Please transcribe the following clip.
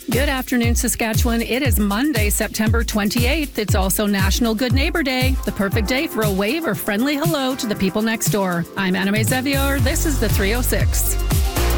Good afternoon, Saskatchewan. It is Monday, September 28th. It's also National Good Neighbor Day, the perfect day for a wave or friendly hello to the people next door. I'm Anna May Zevior. This is the 306.